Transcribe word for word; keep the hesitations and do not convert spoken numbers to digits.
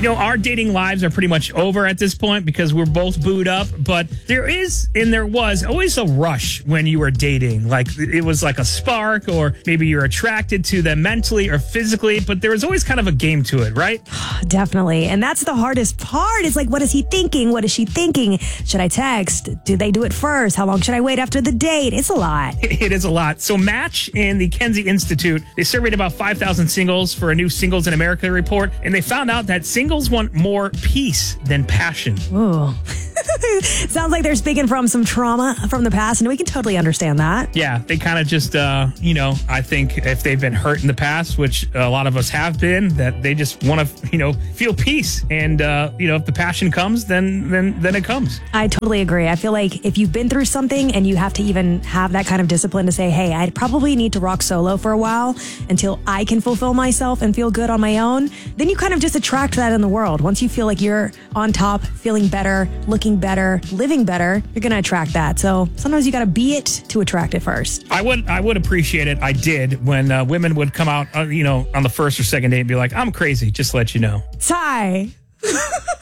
You know, our dating lives are pretty much over at this point because we're both booed up, but there is, and there was always a rush when you were dating. Like it was like a spark, or maybe you're attracted to them mentally or physically, but there was always kind of a game to it, right? Definitely. And that's the hardest part. It's like, what is he thinking? What is she thinking? Should I text? Do they do it first? How long should I wait after the date? It's a lot. It is a lot. So Match and the Kenzie Institute, they surveyed about five thousand singles for a new Singles in America report, and they found out that singles want more peace than passion. Ooh. Sounds like they're speaking from some trauma from the past, and we can totally understand that. Yeah, they kind of just, uh, you know, I think if they've been hurt in the past, which a lot of us have been, that they just want to, you know, feel peace. And, uh, you know, if the passion comes, then, then, then it comes. I totally agree. I feel like if you've been through something and you have to even have that kind of discipline to say, hey, I probably need to rock solo for a while until I can fulfill myself and feel good on my own, then you kind of just attract that in the world. Once you feel like you're on top, feeling better, looking better, living better, you're going to attract that. So sometimes you got to be it to attract it first. I would I would appreciate it. I did when uh, women would come out, uh, you know, on the first or second date and be like, I'm crazy, just to let you know. Ty.